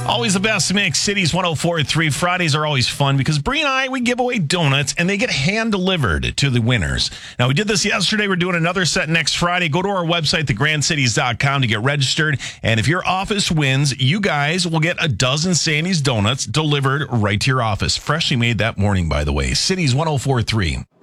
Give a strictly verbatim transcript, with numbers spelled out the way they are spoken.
Always the best mix. Cities one oh four point three. Fridays are always fun because Bree and I, we give away donuts and they get hand delivered to the winners. Now, we did this yesterday. We're doing another set next Friday. Go to our website, the grand cities dot com, to get registered. And if your office wins, you guys will get a dozen Sandy's donuts delivered right to your office. Freshly made that morning, by the way. Cities one oh four point three.